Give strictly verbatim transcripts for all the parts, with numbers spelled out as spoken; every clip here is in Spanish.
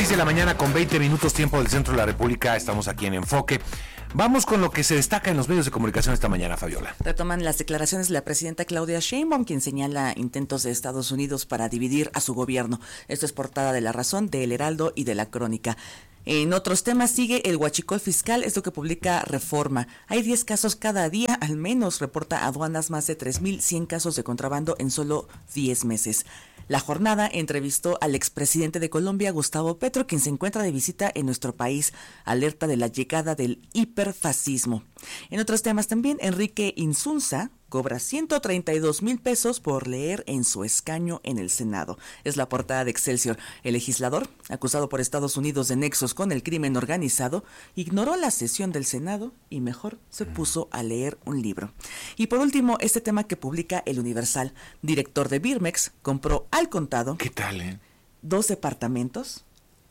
seis de la mañana con veinte minutos tiempo del centro de la República. Estamos aquí en Enfoque. Vamos con lo que se destaca en los medios de comunicación esta mañana, Fabiola. Retoman las declaraciones de la presidenta Claudia Sheinbaum, quien señala intentos de Estados Unidos para dividir a su gobierno. Esto es portada de La Razón, de El Heraldo y de La Crónica. En otros temas sigue el huachicol fiscal, es lo que publica Reforma. Hay diez casos cada día, al menos reporta aduanas más de tres mil cien casos de contrabando en solo diez meses. La Jornada entrevistó al expresidente de Colombia, Gustavo Petro, quien se encuentra de visita en nuestro país, alerta de la llegada del hiperfascismo. En otros temas también, Enrique Insunza cobra ciento treinta y dos mil pesos por leer en su escaño en el Senado. Es la portada de Excelsior. El legislador, acusado por Estados Unidos de nexos con el crimen organizado, ignoró la sesión del Senado y mejor se puso a leer un libro. Y por último, este tema que publica El Universal. Director de Birmex compró al contado ¿Qué tal, eh? dos departamentos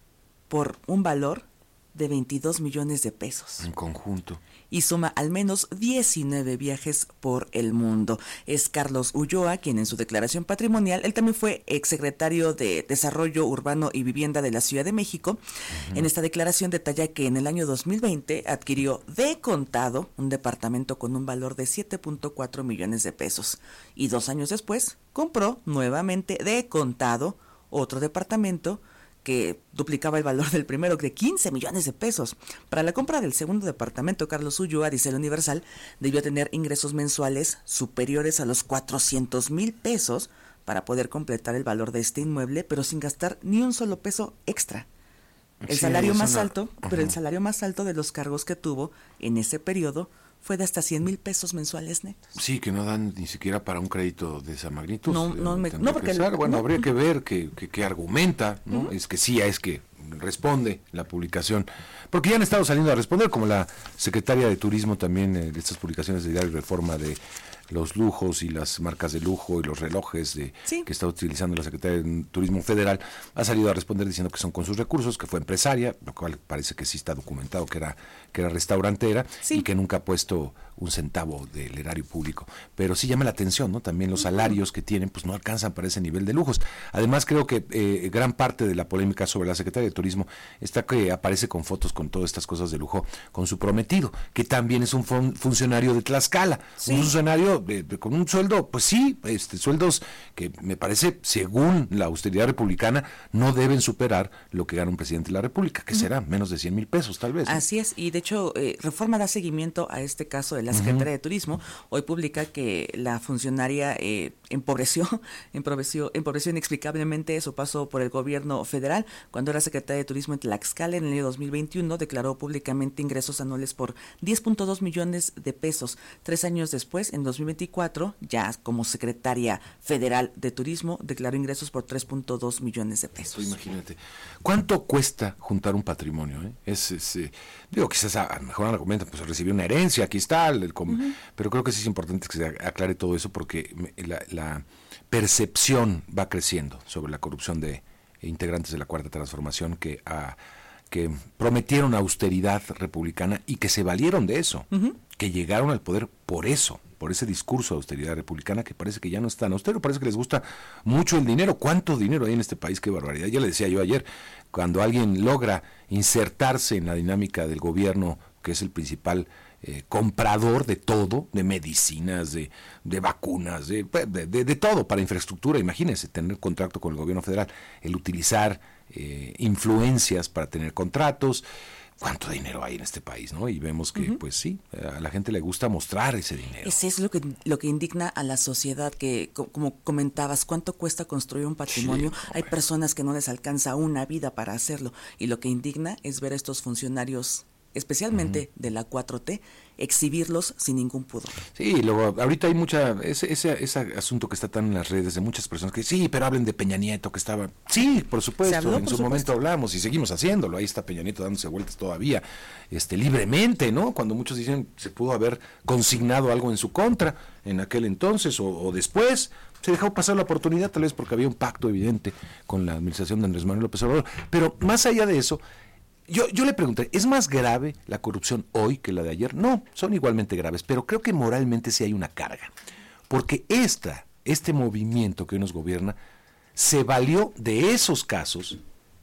por un valor de veintidós millones de pesos. En conjunto. Y suma al menos diecinueve viajes por el mundo. Es Carlos Ulloa, quien en su declaración patrimonial, él también fue exsecretario de Desarrollo Urbano y Vivienda de la Ciudad de México. Uh-huh. En esta declaración detalla que en el año dos mil veinte adquirió de contado un departamento con un valor de siete punto cuatro millones de pesos. Y dos años después compró nuevamente de contado otro departamento que duplicaba el valor del primero, de quince millones de pesos. Para la compra del segundo departamento, Carlos Ulloa, dice El Universal, debió tener ingresos mensuales superiores a los cuatrocientos mil pesos para poder completar el valor de este inmueble, pero sin gastar ni un solo peso extra. El sí, salario más una... alto, uh-huh. pero el salario más alto de los cargos que tuvo en ese periodo fue de hasta cien mil pesos mensuales netos. Sí, que no dan ni siquiera para un crédito de esa magnitud. No, no, me, no porque... El, bueno, no. habría que ver qué que, que argumenta, ¿no? Uh-huh. Es que sí, es que responde la publicación. Porque ya han estado saliendo a responder, como la secretaria de Turismo también, eh, de estas publicaciones de Diario Reforma, de los lujos y las marcas de lujo y los relojes de sí. que está utilizando la Secretaría de Turismo Federal, ha salido a responder diciendo que son con sus recursos, que fue empresaria, lo cual parece que sí está documentado, que era que era restaurantera sí. y que nunca ha puesto un centavo del erario público. Pero sí llama la atención, ¿no? También los salarios que tienen pues no alcanzan para ese nivel de lujos. Además, creo que eh, gran parte de la polémica sobre la Secretaría de Turismo está que aparece con fotos con todas estas cosas de lujo con su prometido, que también es un fun- funcionario de Tlaxcala, sí. un funcionario de, de, con un sueldo, pues sí, este sueldos que me parece, según la austeridad republicana, no deben superar lo que gana un presidente de la República, que uh-huh. será menos de cien mil pesos tal vez. ¿no? Así es, y de hecho, eh, Reforma da seguimiento a este caso de la Secretaría uh-huh. de Turismo. Hoy publica que la funcionaria eh, empobreció, empobreció, empobreció inexplicablemente su paso por el gobierno federal. Cuando era secretaria de Turismo en Tlaxcala en el año dos mil veintiuno, declaró públicamente ingresos anuales por diez punto dos millones de pesos. Tres años después, en dos mil veinticuatro, ya como secretaria federal de Turismo, declaró ingresos por tres punto dos millones de pesos. Pues imagínate, ¿cuánto cuesta juntar un patrimonio? Eh? Es, es eh, digo, quizás a, a lo mejor argumento, pues recibí una herencia, aquí está, el, el, uh-huh. pero creo que sí es importante que se aclare todo eso porque la, la percepción va creciendo sobre la corrupción de integrantes de la Cuarta Transformación que a que prometieron austeridad republicana y que se valieron de eso, uh-huh. que llegaron al poder por eso, por ese discurso de austeridad republicana que parece que ya no es tan austero, parece que les gusta mucho el dinero. ¿Cuánto dinero hay en este país? ¡Qué barbaridad! Ya le decía yo ayer, cuando alguien logra insertarse en la dinámica del gobierno, que es el principal eh, comprador de todo, de medicinas, de, de vacunas, de, de, de, de todo para infraestructura, imagínense, tener contrato con el gobierno federal, el utilizar eh, influencias para tener contratos. ¿Cuánto dinero hay en este país, no? Y vemos que, uh-huh. pues sí, a la gente le gusta mostrar ese dinero. Ese es lo que lo que indigna a la sociedad, que como comentabas, ¿cuánto cuesta construir un patrimonio? Sí, hay personas que no les alcanza una vida para hacerlo, y lo que indigna es ver a estos funcionarios, especialmente uh-huh. de la cuatro T, exhibirlos sin ningún pudor. Sí, luego ahorita hay mucha, ese, ese, ese asunto que está tan en las redes de muchas personas que sí, pero hablen de Peña Nieto que estaba, sí, por supuesto, habló, en por su supuesto. momento hablamos y seguimos haciéndolo, ahí está Peña Nieto dándose vueltas todavía, este, libremente, ¿no? Cuando muchos dicen se pudo haber consignado algo en su contra en aquel entonces o, o después, se dejó pasar la oportunidad tal vez porque había un pacto evidente con la administración de Andrés Manuel López Obrador, pero más allá de eso, Yo, yo le pregunté, ¿es más grave la corrupción hoy que la de ayer? No, son igualmente graves, pero creo que moralmente sí hay una carga, porque esta, este movimiento que hoy nos gobierna se valió de esos casos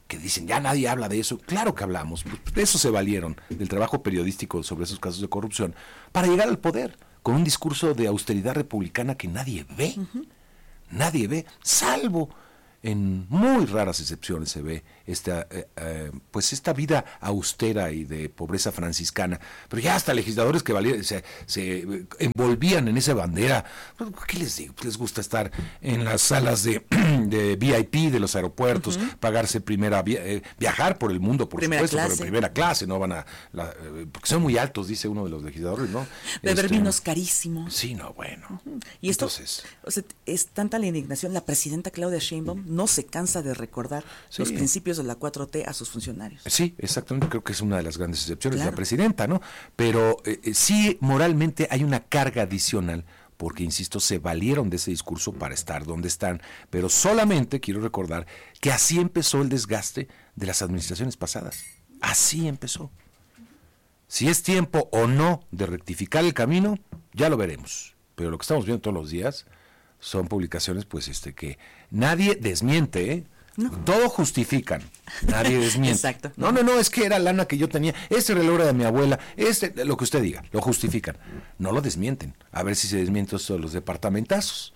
que dicen, ya nadie habla de eso. Claro que hablamos, de eso se valieron, del trabajo periodístico sobre esos casos de corrupción, para llegar al poder, con un discurso de austeridad republicana que nadie ve, uh-huh. nadie ve, salvo en muy raras excepciones se ve esta eh, eh, pues esta vida austera y de pobreza franciscana, pero ya hasta legisladores que valían, se, se envolvían en esa bandera. ¿Qué les digo? Les gusta estar en las salas de, de V I P de los aeropuertos, uh-huh. pagarse primera via- eh, viajar por el mundo, por primera supuesto, clase. pero en primera clase, no van a la, eh, porque son muy altos, dice uno de los legisladores, ¿no? Beber este, vinos carísimos. Sí, no, bueno. Uh-huh. Y esto, entonces, o sea, es tanta la indignación, la presidenta Claudia Sheinbaum no se cansa de recordar sí. los principios de la cuatro T a sus funcionarios. Sí, exactamente, creo que es una de las grandes excepciones claro. de la presidenta, ¿no? Pero eh, sí, moralmente hay una carga adicional, porque, insisto, se valieron de ese discurso para estar donde están, pero solamente quiero recordar que así empezó el desgaste de las administraciones pasadas. Así empezó. Si es tiempo o no de rectificar el camino, ya lo veremos. Pero lo que estamos viendo todos los días son publicaciones, pues, este que nadie desmiente, ¿eh? No. Todo justifican, nadie desmiente. Exacto. No, no, no, es que era lana que yo tenía, este reloj era de mi abuela, este, lo que usted diga, lo justifican. No lo desmienten. A ver si se desmienten todos los departamentazos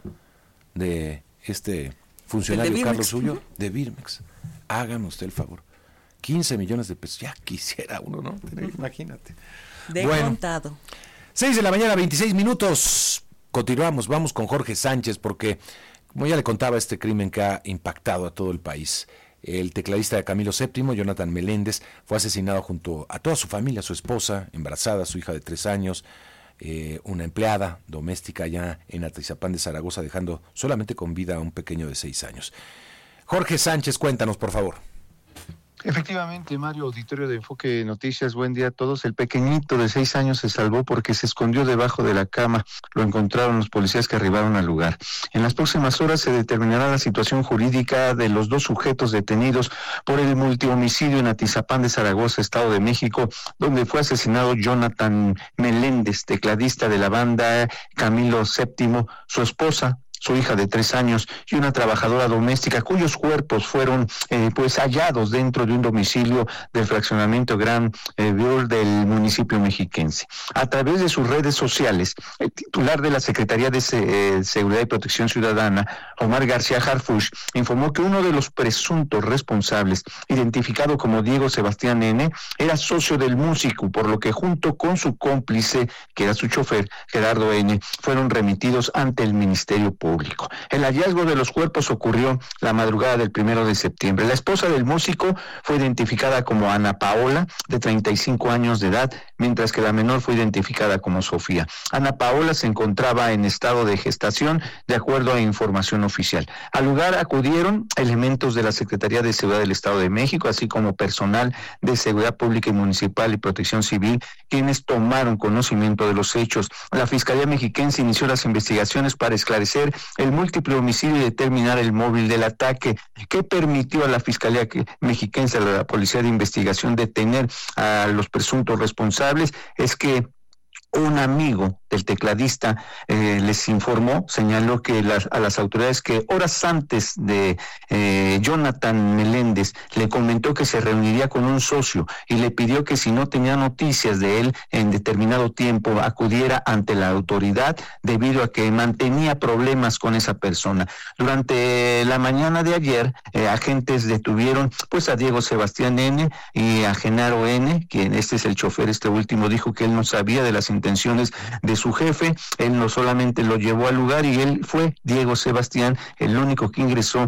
de este funcionario de Carlos Suyo, uh-huh. de Birmex. Hágame usted el favor. quince millones de pesos, ya quisiera uno, ¿no? Imagínate. De bueno, contado. seis de la mañana, veintiséis minutos. Continuamos, vamos con Jorge Sánchez, porque, como ya le contaba, este crimen que ha impactado a todo el país. El tecladista de Camilo séptimo, Jonathan Meléndez, fue asesinado junto a toda su familia, su esposa, embarazada, su hija de tres años, eh, una empleada doméstica allá en Atizapán de Zaragoza, dejando solamente con vida a un pequeño de seis años. Jorge Sánchez, cuéntanos, por favor. Efectivamente, Mario, auditorio de Enfoque Noticias, buen día a todos. El pequeñito de seis años se salvó porque se escondió debajo de la cama. Lo encontraron los policías que arribaron al lugar. En las próximas horas se determinará la situación jurídica de los dos sujetos detenidos por el multihomicidio en Atizapán de Zaragoza, Estado de México, donde fue asesinado Jonathan Meléndez, tecladista de la banda Camilo séptimo, su esposa, su hija de tres años y una trabajadora doméstica cuyos cuerpos fueron eh, pues hallados dentro de un domicilio del fraccionamiento Gran eh, Bull del municipio mexiquense. A través de sus redes sociales, el titular de la Secretaría de Se- eh, Seguridad y Protección Ciudadana, Omar García Harfuch, informó que uno de los presuntos responsables, identificado como Diego Sebastián N., era socio del músico, por lo que junto con su cómplice, que era su chofer, Gerardo N., fueron remitidos ante el Ministerio Público. Público. El hallazgo de los cuerpos ocurrió la madrugada del primero de septiembre. La esposa del músico fue identificada como Ana Paola, de treinta y cinco años de edad, mientras que la menor fue identificada como Sofía. Ana Paola se encontraba en estado de gestación, de acuerdo a información oficial. Al lugar acudieron elementos de la Secretaría de Seguridad del Estado de México, así como personal de Seguridad Pública y Municipal y Protección Civil, quienes tomaron conocimiento de los hechos. La Fiscalía Mexiquense inició las investigaciones para esclarecer el múltiple homicidio y determinar el móvil del ataque, que permitió a la Fiscalía Mexiquense, a la Policía de Investigación, detener a los presuntos responsables. Es que un amigo del tecladista eh, les informó, señaló que las, a las autoridades que horas antes de eh, Jonathan Meléndez le comentó que se reuniría con un socio y le pidió que si no tenía noticias de él en determinado tiempo acudiera ante la autoridad debido a que mantenía problemas con esa persona. Durante la mañana de ayer, eh, agentes detuvieron pues a Diego Sebastián N. y a Genaro N., quien este es el chofer, este último dijo que él no sabía de las intenciones de su jefe, él no solamente lo llevó al lugar y él fue, Diego Sebastián, el único que ingresó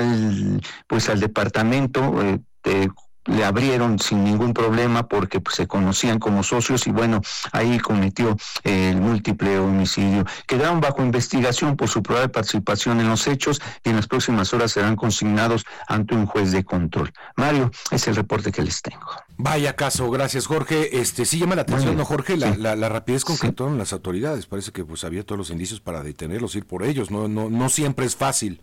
al pues al departamento eh, de le abrieron sin ningún problema porque pues, se conocían como socios y bueno, ahí cometió eh, el múltiple homicidio. Quedaron bajo investigación por su probable participación en los hechos y en las próximas horas serán consignados ante un juez de control. Mario, es el reporte que les tengo. Vaya caso, gracias Jorge. Este sí llama la atención, bueno, ¿no, Jorge? La, sí. la, la rapidez con que sí. actuaron las autoridades. Parece que pues había todos los indicios para detenerlos, ir por ellos. No, no, no siempre es fácil.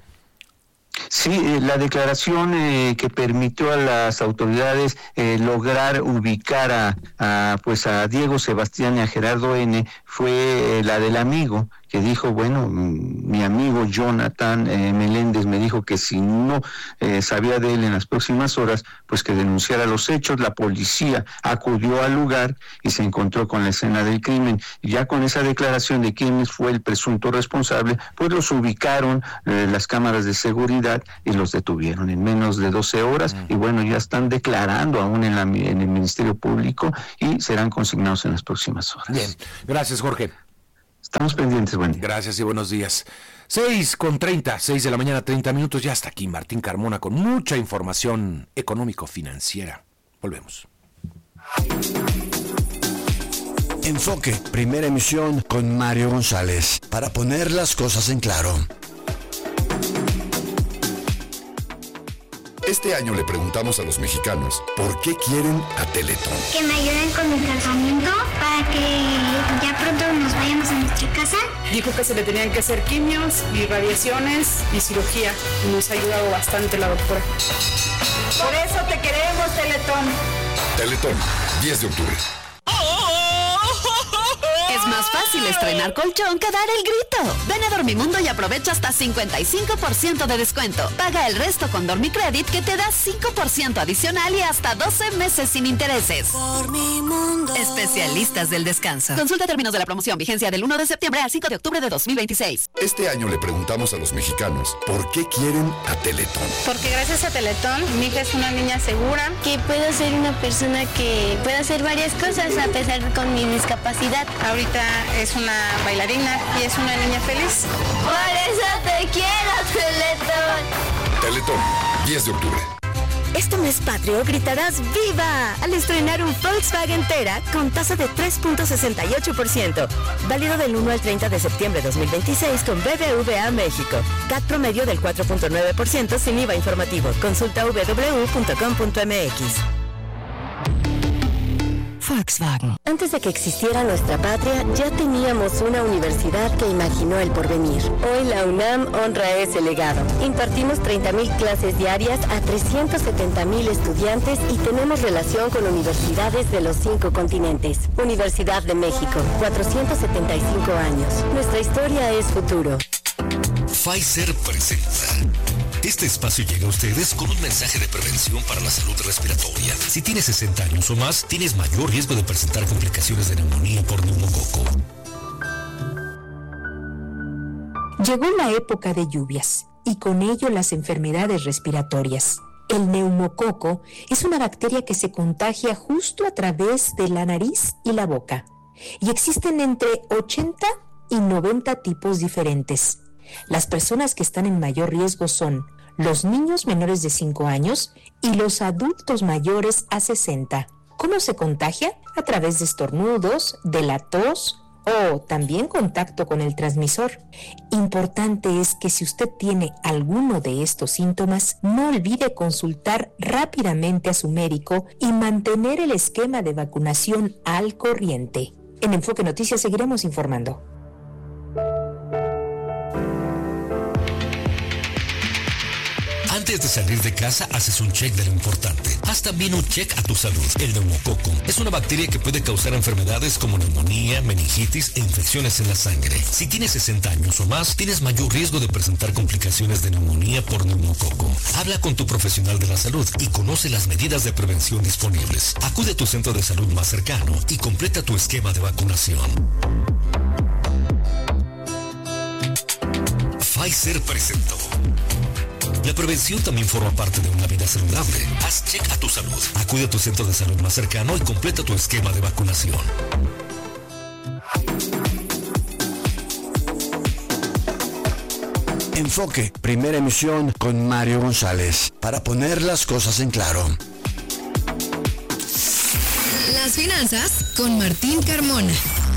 Sí, la declaración eh, que permitió a las autoridades eh, lograr ubicar a, a pues a Diego Sebastián y a Gerardo N. fue eh, la del amigo que dijo, bueno, mi amigo Jonathan eh, Meléndez me dijo que si no eh, sabía de él en las próximas horas, pues que denunciara los hechos. La policía acudió al lugar y se encontró con la escena del crimen. Y ya con esa declaración de quién fue el presunto responsable, pues los ubicaron eh, las cámaras de seguridad y los detuvieron en menos de doce horas. Mm. Y bueno, ya están declarando aún en, la, en el Ministerio Público y serán consignados en las próximas horas. Bien, gracias, Jorge. Estamos pendientes, buen día. Gracias y buenos días. seis con treinta, seis de la mañana, treinta minutos. Ya está aquí Martín Carmona con mucha información económico-financiera. Volvemos. Enfoque, primera emisión con Mario González, para poner las cosas en claro. Este año le preguntamos a los mexicanos por qué quieren a Teletón. Que me ayuden con el tratamiento para que ya pronto nos vayamos a nuestra casa. Dijo que se le tenían que hacer quimios y radiaciones y cirugía. Nos ha ayudado bastante la doctora. Por eso te queremos, Teletón. Teletón, diez de octubre. Es más fácil estrenar colchón que dar el grito. Ven a Dormimundo y aprovecha hasta cincuenta y cinco por ciento de descuento. Paga el resto con Dormicredit que te da cinco por ciento adicional y hasta doce meses sin intereses. Dormimundo. Especialistas del descanso. Consulta términos de la promoción. Vigencia del uno de septiembre al cinco de octubre de dos mil veintiséis. Este año le preguntamos a los mexicanos por qué quieren a Teletón. Porque gracias a Teletón, mi hija es una niña segura. Que puedo ser una persona que pueda hacer varias cosas a pesar de con mi discapacidad. Ahorita es una bailarina y es una niña feliz. Por eso te quiero, Teletón. Teletón, diez de octubre. Este mes patrio gritarás ¡Viva! Al estrenar un Volkswagen Tera con tasa de tres punto sesenta y ocho por ciento. Válido del uno al treinta de septiembre de dos mil veintiséis con B B V A México. C A T promedio del cuatro punto nueve por ciento sin I V A informativo. Consulta doble u doble u doble u punto com punto m x. Volkswagen. Antes de que existiera nuestra patria, ya teníamos una universidad que imaginó el porvenir. Hoy la UNAM honra ese legado. Impartimos treinta mil clases diarias a trescientos setenta mil estudiantes y tenemos relación con universidades de los cinco continentes. Universidad de México, cuatrocientos setenta y cinco años. Nuestra historia es futuro. Pfizer presenta. Este espacio llega a ustedes con un mensaje de prevención para la salud respiratoria. Si tienes sesenta años o más, tienes mayor riesgo de presentar complicaciones de neumonía por neumococo. Llegó la época de lluvias y con ello las enfermedades respiratorias. El neumococo es una bacteria que se contagia justo a través de la nariz y la boca. Y existen entre ochenta y noventa tipos diferentes. Las personas que están en mayor riesgo son los niños menores de cinco años y los adultos mayores a sesenta. ¿Cómo se contagia? A través de estornudos, de la tos o también contacto con el transmisor. Importante es que si usted tiene alguno de estos síntomas, no olvide consultar rápidamente a su médico y mantener el esquema de vacunación al corriente. En Enfoque Noticias seguiremos informando. Antes de salir de casa, haces un check de lo importante. Haz también un check a tu salud. El neumococo es una bacteria que puede causar enfermedades como neumonía, meningitis e infecciones en la sangre. Si tienes sesenta años o más, tienes mayor riesgo de presentar complicaciones de neumonía por neumococo. Habla con tu profesional de la salud y conoce las medidas de prevención disponibles. Acude a tu centro de salud más cercano y completa tu esquema de vacunación. Pfizer presentó. La prevención también forma parte de una vida saludable. Haz check a tu salud. Acude a tu centro de salud más cercano y completa tu esquema de vacunación. Enfoque, primera emisión con Mario González, para poner las cosas en claro. Las finanzas con Martín Carmona.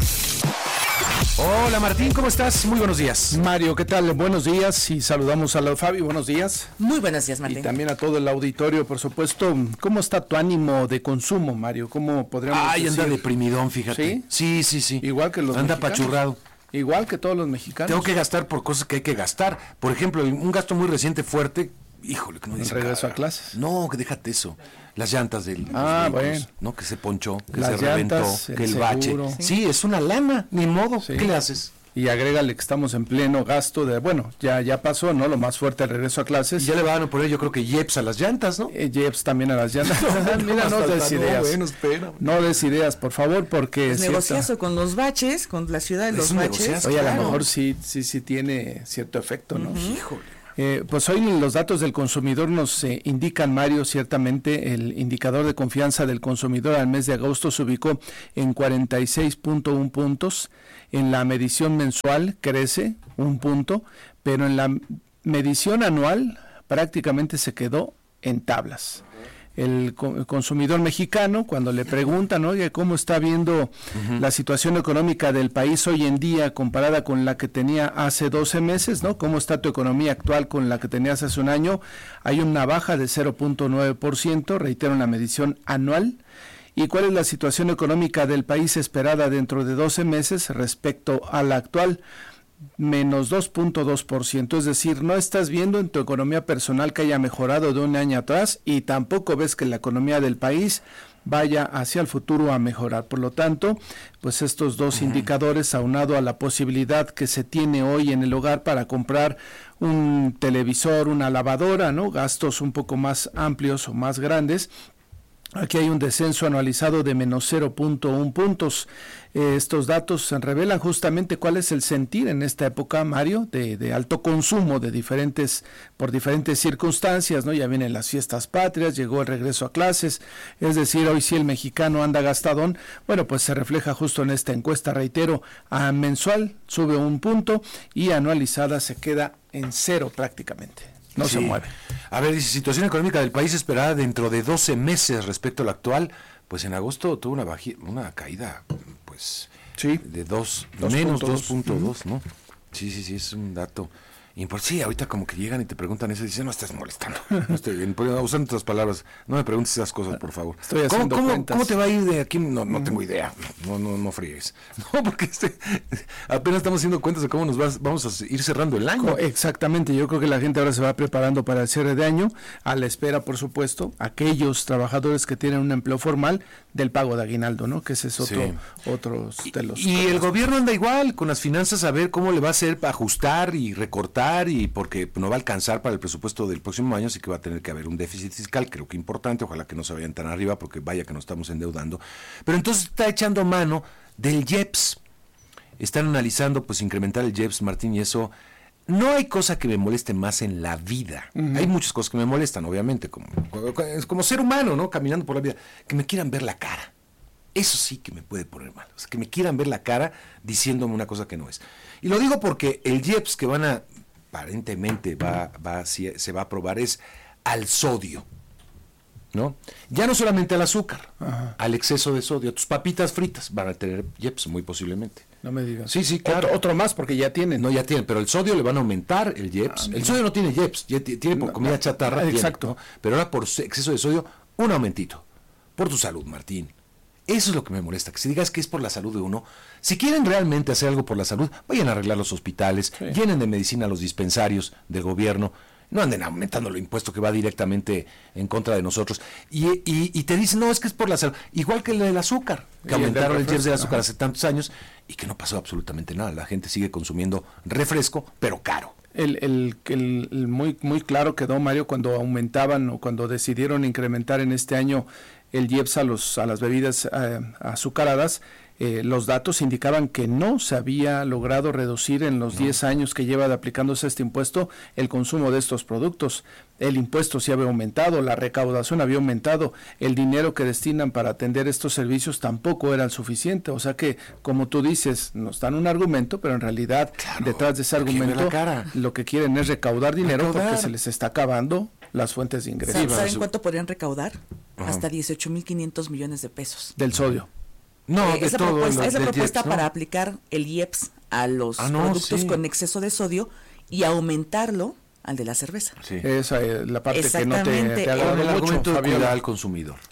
Hola Martín, ¿cómo estás? Muy buenos días. Mario, ¿qué tal? Buenos días y saludamos a la Fabi, buenos días. Muy buenos días, Martín. Y también a todo el auditorio, por supuesto. ¿Cómo está tu ánimo de consumo, Mario? ¿Cómo podríamos Ay, decir? anda deprimidón, fíjate. ¿Sí? Sí, sí, sí. Igual que los anda mexicanos. apachurrado. Igual que todos los mexicanos. Tengo que gastar por cosas que hay que gastar. Por ejemplo, un gasto muy reciente fuerte, híjole, que no dice. ¿Regreso a clases? No, que déjate eso. Las llantas del Ah, los bueno. ¿no? Que se ponchó, que Las se reventó, llantas, que el el bache. seguro. Sí, es una lana, ni modo. Sí. ¿Qué le haces? y agrégale que estamos en pleno gasto de, bueno, ya ya pasó, ¿no? Lo más fuerte, el regreso a clases. Y ya le van a poner, yo creo que I E P S a las llantas, ¿no? Eh, I E P S también a las llantas. no, Mira, no des ideas. No, bueno, espera. No des ideas, por favor, porque... Pues negociazo con los baches, con la ciudad de los baches. Oye, claro. a lo mejor sí, sí, sí tiene cierto efecto, ¿no? Uh-huh. Híjole. Eh, pues hoy los datos del consumidor nos eh, indican, Mario, ciertamente el indicador de confianza del consumidor al mes de agosto se ubicó en cuarenta y seis punto uno puntos, en la medición mensual crece un punto, pero en la medición anual prácticamente se quedó en tablas. El, co- el consumidor mexicano, cuando le preguntan, oye, ¿cómo está viendo uh-huh. la situación económica del país hoy en día comparada con la que tenía hace doce meses, ¿no? ¿Cómo está tu economía actual con la que tenías hace un año? Hay una baja de cero punto nueve por ciento, reitero, en la medición anual. ¿Y cuál es la situación económica del país esperada dentro de doce meses respecto a la actual? Menos dos punto dos por ciento, es decir, no estás viendo en tu economía personal que haya mejorado de un año atrás y tampoco ves que la economía del país vaya hacia el futuro a mejorar. Por lo tanto, pues estos dos uh-huh. indicadores, aunado a la posibilidad que se tiene hoy en el hogar para comprar un televisor, una lavadora, ¿no? Gastos un poco más amplios o más grandes. Aquí hay un descenso anualizado de menos cero punto uno puntos. Eh, estos datos revelan justamente cuál es el sentir en esta época, Mario, de, de alto consumo de diferentes, por diferentes circunstancias, ¿no? Ya vienen las fiestas patrias, llegó el regreso a clases, es decir, hoy sí el mexicano anda gastadón. Bueno, pues se refleja justo en esta encuesta, reitero, a mensual sube un punto y anualizada se queda en cero prácticamente. No sí. se mueve. A ver, dice, situación económica del país esperada dentro de doce meses respecto a la actual, pues en agosto tuvo una baji- una caída, pues, sí. de dos, menos dos punto dos, ¿no? Sí, sí, sí, es un dato importante. Sí, ahorita como que llegan y te preguntan eso y dicen, no estás molestando, no estoy bien, usando otras palabras, no me preguntes esas cosas, por favor. Estoy ¿Cómo, cómo, cuentas. ¿Cómo te va a ir de aquí? No, no tengo idea, no, no, no fríes. No, porque este, apenas estamos haciendo cuentas de cómo nos va, vamos a ir cerrando el año. Exactamente, yo creo que la gente ahora se va preparando para el cierre de año, a la espera, por supuesto, aquellos trabajadores que tienen un empleo formal del pago de aguinaldo, ¿no? Que ese es otro, sí. otro de los... Y, y el gobierno anda igual, con las finanzas, a ver cómo le va a hacer para ajustar y recortar, y porque no va a alcanzar para el presupuesto del próximo año, así que va a tener que haber un déficit fiscal, creo que importante, ojalá que no se vayan tan arriba, porque vaya que nos estamos endeudando. Pero entonces está echando mano del I E P S. Están analizando, pues, incrementar el I E P S, Martín, y eso... No hay cosa que me moleste más en la vida. Uh-huh. Hay muchas cosas que me molestan, obviamente, como, como ser humano, ¿no? Caminando por la vida. Que me quieran ver la cara. Eso sí que me puede poner mal. O sea, que me quieran ver la cara diciéndome una cosa que no es. Y lo digo porque el I E P S que van a, aparentemente, va, va, se va a aprobar es al sodio, ¿no? Ya no solamente al azúcar, uh-huh. al exceso de sodio. Tus papitas fritas van a tener I E P S, muy posiblemente. No me digas. Sí, sí, claro. Otro, otro más, porque ya tienen. No, ya tienen, pero el sodio le van a aumentar el I E P S. Ah, el sodio no tiene I E P S, ya t- tiene por no, comida no, chatarra. Ah, exacto. Tiene, ¿no? Pero ahora por exceso de sodio, un aumentito. Por tu salud, Martín. Eso es lo que me molesta, que si digas que es por la salud de uno, si quieren realmente hacer algo por la salud, vayan a arreglar los hospitales, sí. llenen de medicina los dispensarios del gobierno, no anden aumentando el impuesto que va directamente en contra de nosotros. Y, y, y te dicen, no, es que es por la salud, igual que el del azúcar, que y aumentaron el I E P S del azúcar hace tantos años y que no pasó absolutamente nada. La gente sigue consumiendo refresco, pero caro. El, el, el, el muy, muy claro quedó, Mario, cuando aumentaban o cuando decidieron incrementar en este año el I E P S a, los, a las bebidas eh, azucaradas. Eh, los datos indicaban que no se había logrado reducir en los no. diez años que lleva de aplicándose este impuesto el consumo de estos productos. El impuesto sí había aumentado, la recaudación había aumentado, el dinero que destinan para atender estos servicios tampoco era el suficiente. O sea que, como tú dices, nos dan un argumento, pero en realidad claro, detrás de ese argumento lo que quieren es recaudar dinero recaudar. porque se les está acabando las fuentes de ingresos. ¿Saben, ¿saben cuánto podrían recaudar? Ajá. Hasta dieciocho mil quinientos millones de pesos. Del sodio. No, eh, de esa todo propuesta, lo, esa propuesta I E P S, para ¿no? aplicar el I E P S a los ah, no, productos sí. con exceso de sodio y aumentarlo al de la cerveza. Sí. Esa es la parte que no te, te agrada el mucho, argumento de Fabiola. cuidar al consumidor.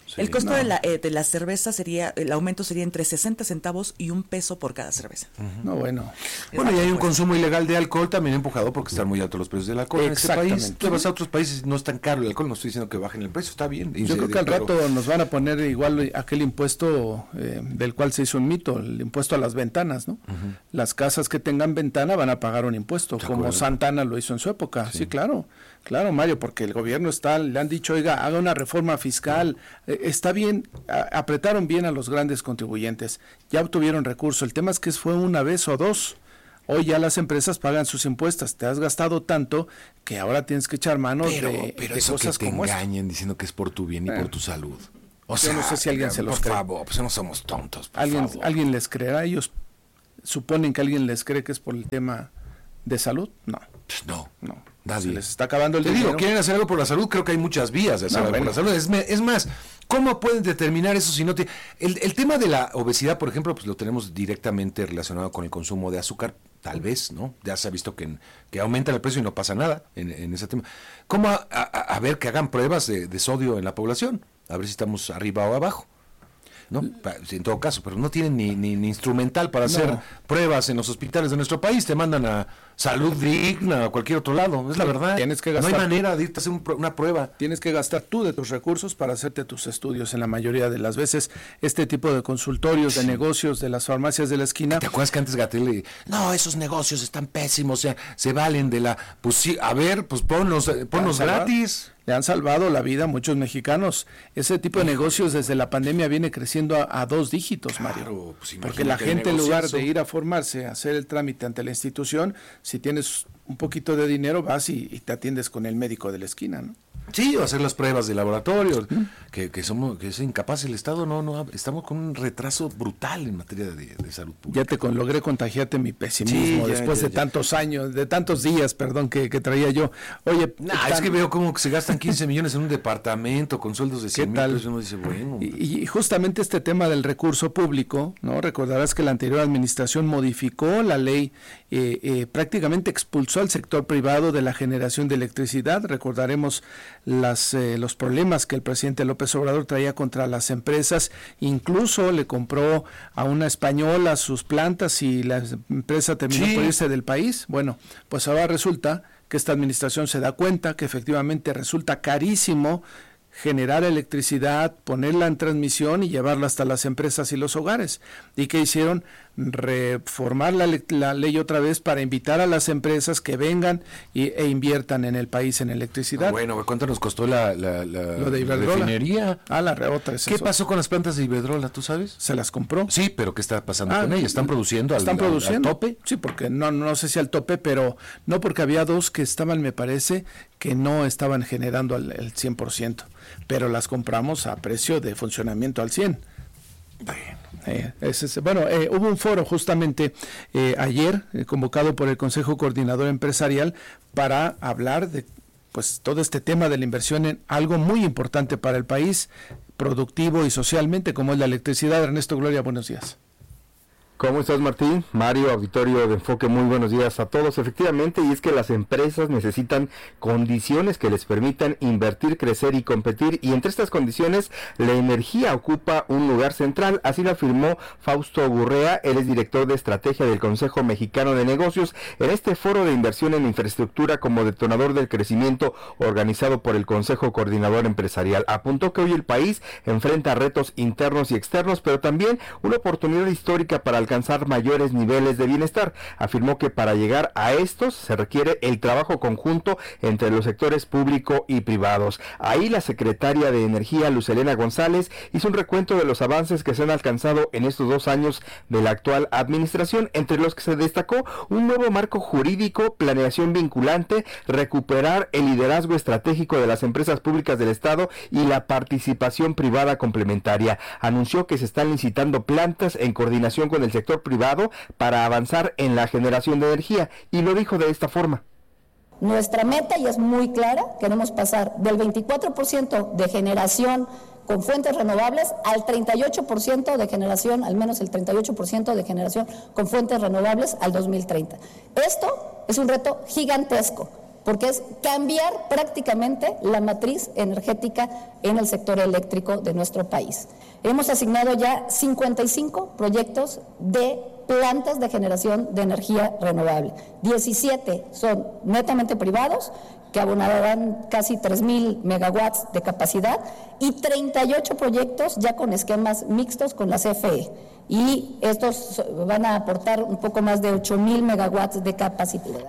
Sí, el costo no. de, la, eh, de la cerveza sería, el aumento sería entre sesenta centavos y un peso por cada cerveza. Uh-huh. No, bueno. Bueno, y hay un consumo ilegal de alcohol también empujado porque están muy altos los precios del alcohol en este país. Tú vas a otros países, no es tan caro el alcohol, no estoy diciendo que bajen el precio, está bien. Yo creo que al rato nos van a poner igual aquel impuesto eh, del cual se hizo un mito, el impuesto a las ventanas, ¿no? Uh-huh. Las casas que tengan ventana van a pagar un impuesto, como acuerdo? Santana lo hizo en su época. Sí, sí claro. Claro, Mario, porque el gobierno está, le han dicho, oiga, haga una reforma fiscal, eh, está bien, a, apretaron bien a los grandes contribuyentes, ya obtuvieron recursos, el tema es que fue una vez o dos, hoy ya las empresas pagan sus impuestos, te has gastado tanto que ahora tienes que echar mano pero, de, pero de eso cosas que te como engañen esta. Diciendo que es por tu bien y eh. por tu salud. O Yo sea, no sé si alguien se los por cree. favor, pues no somos tontos, por ¿Alguien, favor. ¿Alguien les creerá? ¿Ellos suponen que alguien les cree que es por el tema de salud? No. Pues no. No. Nadie. Se les está acabando el Te dinero. digo, quieren hacer algo por la salud, creo que hay muchas vías de hacer no, algo bueno. por la salud. Es, es más, ¿cómo pueden determinar eso si no te... El, el tema de la obesidad, por ejemplo, pues lo tenemos directamente relacionado con el consumo de azúcar, tal vez, ¿no? Ya se ha visto que, que aumenta el precio y no pasa nada en, en ese tema. ¿Cómo a, a, a ver que hagan pruebas de, de sodio en la población? A ver si estamos arriba o abajo. ¿No? En todo caso, pero no tienen ni, ni, ni instrumental para no. hacer pruebas en los hospitales de nuestro país, te mandan a Salud Digna o a cualquier otro lado, es la verdad. Tienes que gastar, no hay manera de irte a hacer un, una prueba. Tienes que gastar tú de tus recursos para hacerte tus estudios. En la mayoría de las veces, este tipo de consultorios, sí. de negocios, de las farmacias de la esquina. ¿Te acuerdas que antes Gatell, no, esos negocios están pésimos, o sea, se valen de la, pues sí, a ver, pues ponlos, ponlos gratis. Le han salvado la vida a muchos mexicanos. Ese tipo de negocios desde la pandemia viene creciendo a, a dos dígitos, claro, Mario. Pues porque la gente en lugar de ir a formarse, a hacer el trámite ante la institución, si tienes un poquito de dinero vas y, y te atiendes con el médico de la esquina, ¿no? Sí, o hacer las pruebas de laboratorio, ¿Mm? que, que somos, que es incapaz el Estado, no, no, estamos con un retraso brutal en materia de, de salud pública. Ya te con, logré contagiarte mi pesimismo sí, ya, después ya, de ya. tantos años, de tantos días, perdón, que, que traía yo. Oye, nah, tan... es que veo como que se gastan quince millones en un departamento con sueldos de cien mil pesos, uno dice, bueno. Y, y justamente este tema del recurso público, ¿no? Recordarás que la anterior administración modificó la ley, eh, eh, prácticamente expulsó al sector privado de la generación de electricidad. Recordaremos las eh, los problemas que el presidente López Obrador traía contra las empresas, incluso le compró a una española sus plantas y la empresa terminó sí. por irse del país. Bueno, pues ahora resulta que esta administración se da cuenta que efectivamente resulta carísimo generar electricidad, ponerla en transmisión y llevarla hasta las empresas y los hogares. ¿Y qué hicieron? Reformar la, la ley otra vez para invitar a las empresas que vengan y, e inviertan en el país en electricidad. Ah, bueno, ¿cuánto nos costó la, la, la, Lo de Iberdrola? La refinería? Ah, la otra es ¿Qué eso. pasó con las plantas de Iberdrola, tú sabes? ¿Se las compró? Sí, pero ¿qué está pasando ah, con ellas? ¿Están produciendo al, ¿Están produciendo? al tope? Sí, porque no, no sé si al tope, pero no, porque había dos que estaban, me parece, que no estaban generando el, el cien por ciento, pero las compramos a precio de funcionamiento al cien. Bueno, eh, es, es, bueno eh, hubo un foro justamente eh, ayer eh, convocado por el Consejo Coordinador Empresarial para hablar de pues todo este tema de la inversión en algo muy importante para el país, productivo y socialmente, como es la electricidad. Ernesto Gloria, buenos días. ¿Cómo estás, Martín? Mario, auditorio de Enfoque, muy buenos días a todos. Efectivamente, y es que las empresas necesitan condiciones que les permitan invertir, crecer y competir, y entre estas condiciones, la energía ocupa un lugar central. Así lo afirmó Fausto Gurrea, él es director de estrategia del Consejo Mexicano de Negocios, en este foro de inversión en infraestructura como detonador del crecimiento organizado por el Consejo Coordinador Empresarial. Apuntó que hoy el país enfrenta retos internos y externos, pero también una oportunidad histórica para alcanzar mayores niveles de bienestar. Afirmó que para llegar a estos se requiere el trabajo conjunto entre los sectores público y privados. Ahí la secretaria de Energía, Luz Helena González, hizo un recuento de los avances que se han alcanzado en estos dos años de la actual administración, entre los que se destacó un nuevo marco jurídico, planeación vinculante, recuperar el liderazgo estratégico de las empresas públicas del Estado y la participación privada complementaria. Anunció que se están licitando plantas en coordinación con el sector privado para avanzar en la generación de energía, y lo dijo de esta forma. Nuestra meta ya es muy clara, queremos pasar del veinticuatro por ciento de generación con fuentes renovables al treinta y ocho por ciento de generación, al menos el treinta y ocho por ciento de generación con fuentes renovables al dos mil treinta. Esto es un reto gigantesco, porque es cambiar prácticamente la matriz energética en el sector eléctrico de nuestro país. Hemos asignado ya cincuenta y cinco proyectos de plantas de generación de energía renovable. diecisiete son netamente privados, que abonarán casi tres mil megawatts de capacidad, y treinta y ocho proyectos ya con esquemas mixtos con la C F E. Y estos van a aportar un poco más de ocho mil megawatts de capacidad.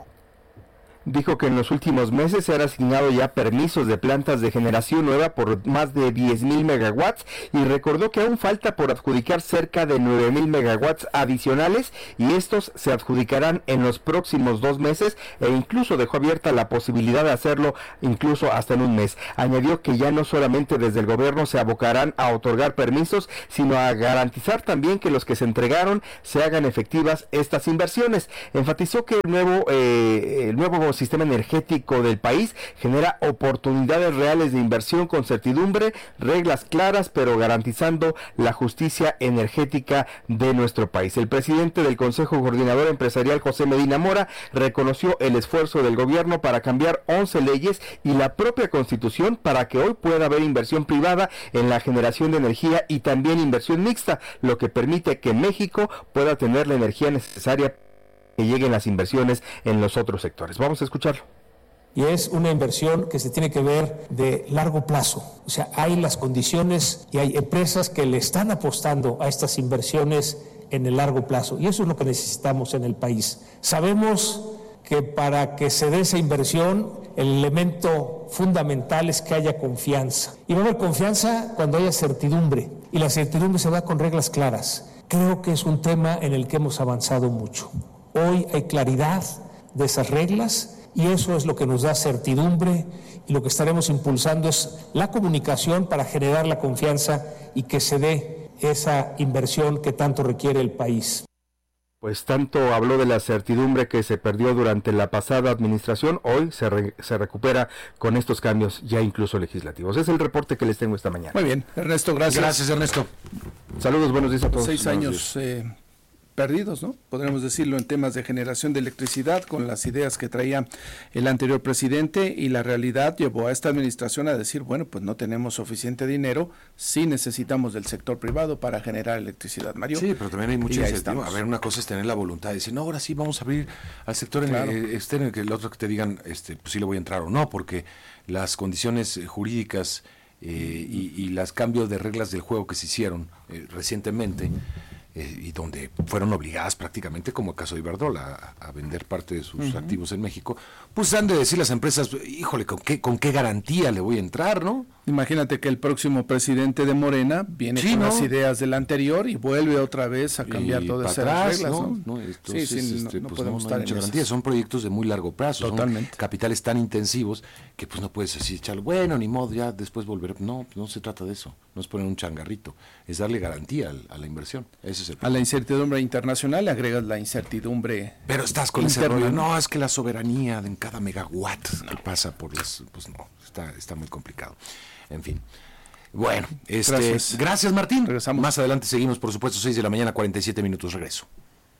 Dijo que en los últimos meses se han asignado ya permisos de plantas de generación nueva por más de diez mil megawatts y recordó que aún falta por adjudicar cerca de nueve mil megawatts adicionales y estos se adjudicarán en los próximos dos meses e incluso dejó abierta la posibilidad de hacerlo incluso hasta en un mes. Añadió que ya no solamente desde el gobierno se abocarán a otorgar permisos, sino a garantizar también que los que se entregaron se hagan efectivas estas inversiones. Enfatizó que el nuevo, eh, el nuevo sistema energético del país genera oportunidades reales de inversión con certidumbre, reglas claras, pero garantizando la justicia energética de nuestro país. El presidente del Consejo Coordinador Empresarial, José Medina Mora, reconoció el esfuerzo del gobierno para cambiar once leyes y la propia Constitución para que hoy pueda haber inversión privada en la generación de energía y también inversión mixta, lo que permite que México pueda tener la energía necesaria que lleguen las inversiones en los otros sectores. Vamos a escucharlo. Y es una inversión que se tiene que ver de largo plazo. O sea, hay las condiciones y hay empresas que le están apostando a estas inversiones en el largo plazo. Y eso es lo que necesitamos en el país. Sabemos que para que se dé esa inversión, el elemento fundamental es que haya confianza. Y va a haber confianza cuando haya certidumbre. Y la certidumbre se da con reglas claras. Creo que es un tema en el que hemos avanzado mucho. Hoy hay claridad de esas reglas y eso es lo que nos da certidumbre y lo que estaremos impulsando es la comunicación para generar la confianza y que se dé esa inversión que tanto requiere el país. Pues tanto habló de la certidumbre que se perdió durante la pasada administración, hoy se, re, se recupera con estos cambios ya incluso legislativos. Es el reporte que les tengo esta mañana. Muy bien, Ernesto, gracias. Gracias, Ernesto. Saludos, buenos días a todos. Seis años eh, perdidos, ¿no? Podríamos decirlo en temas de generación de electricidad con las ideas que traía el anterior presidente y la realidad llevó a esta administración a decir, bueno, pues no tenemos suficiente dinero, sí necesitamos del sector privado para generar electricidad, Mario. Sí, pero también hay mucha iniciativa. A ver, una cosa es tener la voluntad de decir, no, ahora sí vamos a abrir al sector claro. en, este, en el que el otro que te digan, este, pues sí le voy a entrar o no, porque las condiciones jurídicas eh, y, y los cambios de reglas del juego que se hicieron eh, recientemente, Eh, y donde fueron obligadas prácticamente, como el caso de Iberdrola, a, a vender parte de sus uh-huh. activos en México, pues han de decir las empresas, híjole, ¿con qué, con qué garantía le voy a entrar, no? Imagínate que el próximo presidente de Morena viene sí, con ¿no? las ideas del anterior y vuelve otra vez a cambiar y todas esas reglas, ¿no? ¿no? no entonces, sí, sí, este, no, no pues podemos no, estar no hay en garantía. Son proyectos de muy largo plazo, totalmente. Son capitales tan intensivos que pues no puedes así echarlo, bueno, ni modo, ya después volver. No, no se trata de eso, no es poner un changarrito, es darle garantía a, a la inversión. Ese es el a la incertidumbre internacional le agregas la incertidumbre. Pero estás con interna. Ese rollo, no, es que la soberanía en cada megawatt no. que pasa por las, pues no, está, está muy complicado. En fin. Bueno, este, gracias. gracias Martín. Regresamos. Más adelante seguimos, por supuesto, seis de la mañana, cuarenta y siete minutos, regreso.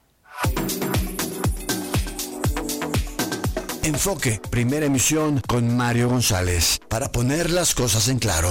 Enfoque, primera emisión con Mario González, para poner las cosas en claro.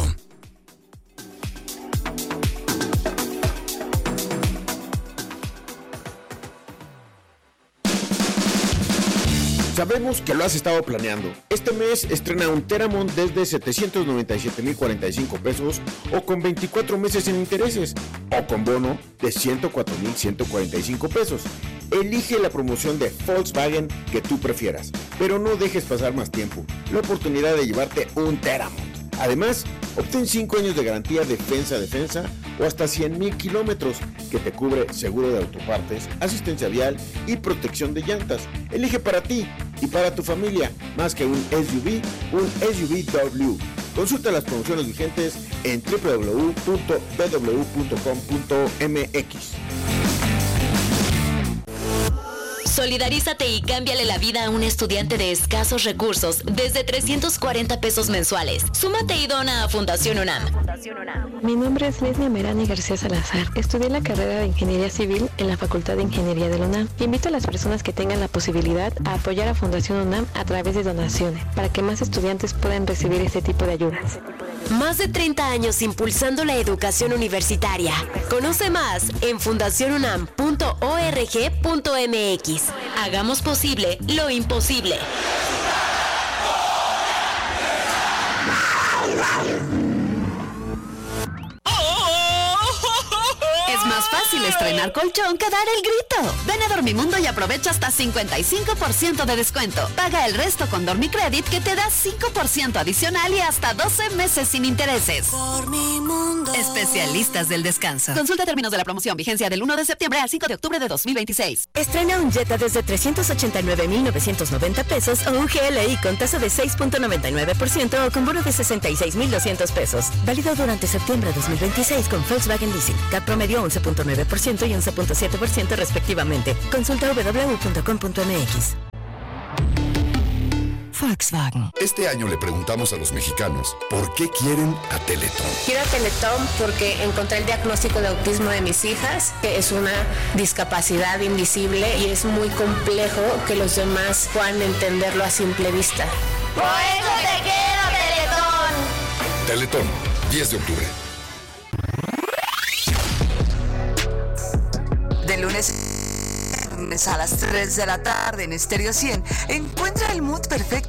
Sabemos que lo has estado planeando. Este mes estrena un Teramont desde setecientos noventa y siete mil cuarenta y cinco pesos o con veinticuatro meses sin intereses o con bono de ciento cuatro mil ciento cuarenta y cinco pesos. Elige la promoción de Volkswagen que tú prefieras, pero no dejes pasar más tiempo. La oportunidad de llevarte un Teramont. Además, obtén cinco años de garantía defensa a defensa o hasta cien mil kilómetros que te cubre seguro de autopartes, asistencia vial y protección de llantas. Elige para ti y para tu familia más que un S U V, un S U V W. Consulta las promociones vigentes en doble u doble u doble u punto b w punto com punto m x. Solidarízate y cámbiale la vida a un estudiante de escasos recursos desde trescientos cuarenta pesos mensuales. Súmate y dona a Fundación UNAM. Mi nombre es Leslie Merani García Salazar. Estudié la carrera de Ingeniería Civil en la Facultad de Ingeniería de la UNAM. Invito a las personas que tengan la posibilidad a apoyar a Fundación UNAM a través de donaciones, para que más estudiantes puedan recibir este tipo de ayudas. Más de treinta años impulsando la educación universitaria. Conoce más en fundación unam punto org punto mx. Hagamos posible lo imposible. Es más fácil estrenar colchón que dar el grito. Ven a Dormimundo y aprovecha hasta cincuenta y cinco por ciento de descuento. Paga el resto con Dormicredit, que te da cinco por ciento adicional y hasta doce meses sin intereses. Dormimundo. Especialistas del descanso. Consulta términos de la promoción. Vigencia del uno de septiembre al cinco de octubre de dos mil veintiséis. Estrena un Jetta desde trescientos ochenta y nueve mil novecientos noventa pesos o un G L I con tasa de seis punto noventa y nueve por ciento o con bono de sesenta y seis mil doscientos pesos. Válido durante septiembre de dos mil veintiséis con Volkswagen Leasing. C A T promedio once punto nueve por ciento y once punto siete por ciento respectivamente. Consulta doble u doble u doble u punto com punto m x. Volkswagen. Este año le preguntamos a los mexicanos por qué quieren a Teletón. Quiero a Teletón porque encontré el diagnóstico de autismo de mis hijas, que es una discapacidad invisible y es muy complejo que los demás puedan entenderlo a simple vista. ¡Por eso te quiero, Teletón! Teletón, diez de octubre. De lunes a las tres de la tarde en Estéreo cien, encuentra el mood perfecto